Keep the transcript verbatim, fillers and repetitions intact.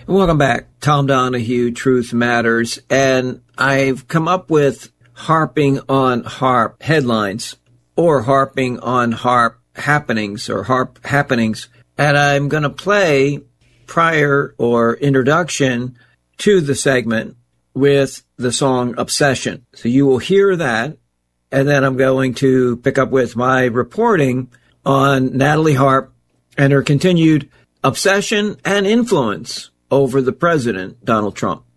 Welcome back. Tom Donahue, Truth Matters. And I've come up with harping on HAARP headlines or harping on HAARP happenings or HAARP happenings. And I'm going to play prior or introduction to the segment with the song Obsession. So you will hear that. And then I'm going to pick up with my reporting on Natalie Harp and her continued obsession and influence over the president, Donald Trump.